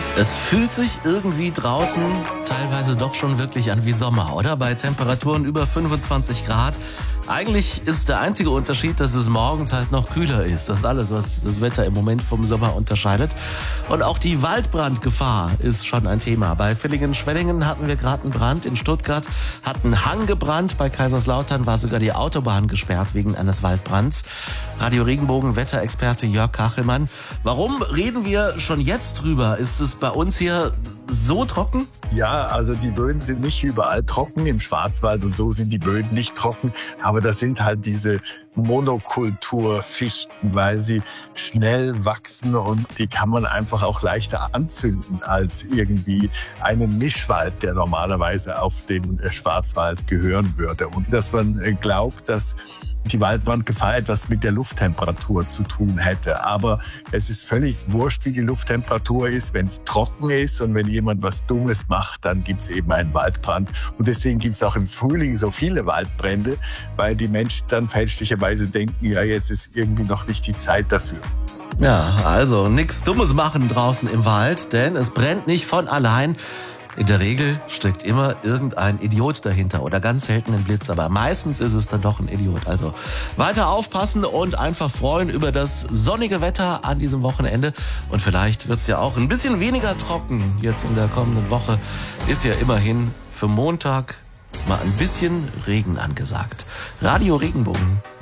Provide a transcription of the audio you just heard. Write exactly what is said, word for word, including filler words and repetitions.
Es fühlt sich irgendwie draußen teilweise doch schon wirklich an wie Sommer, oder? Bei Temperaturen über fünfundzwanzig Grad. Eigentlich ist der einzige Unterschied, dass es morgens halt noch kühler ist. Das ist alles, was das Wetter im Moment vom Sommer unterscheidet. Und auch die Waldbrandgefahr ist schon ein Thema. Bei Villingen-Schwenningen hatten wir gerade einen Brand. In Stuttgart hat ein Hang gebrannt. Bei Kaiserslautern war sogar die Autobahn gesperrt wegen eines Waldbrands. Radio Regenbogen Wetterexperte Jörg Kachelmann. Warum reden wir schon jetzt drüber? Ist es bei uns hier so trocken? Ja, also die Böden sind nicht überall trocken. Im Schwarzwald und so sind die Böden nicht trocken. Aber das sind halt diese Monokulturfichten, weil sie schnell wachsen und die kann man einfach auch leichter anzünden als irgendwie einen Mischwald, der normalerweise auf den Schwarzwald gehören würde. Und dass man glaubt, dass die Waldbrandgefahr etwas mit der Lufttemperatur zu tun hätte. Aber es ist völlig wurscht, wie die Lufttemperatur ist. Wenn es trocken ist und wenn jemand was Dummes macht, dann gibt es eben einen Waldbrand. Und deswegen gibt es auch im Frühling so viele Waldbrände, weil die Menschen dann fälschlicherweise denken, ja, jetzt ist irgendwie noch nicht die Zeit dafür. Ja, also nichts Dummes machen draußen im Wald, denn es brennt nicht von allein. In der Regel steckt immer irgendein Idiot dahinter oder ganz selten ein Blitz, aber meistens ist es dann doch ein Idiot. Also weiter aufpassen und einfach freuen über das sonnige Wetter an diesem Wochenende. Und vielleicht wird's ja auch ein bisschen weniger trocken jetzt in der kommenden Woche. Ist ja immerhin für Montag mal ein bisschen Regen angesagt. Radio Regenbogen.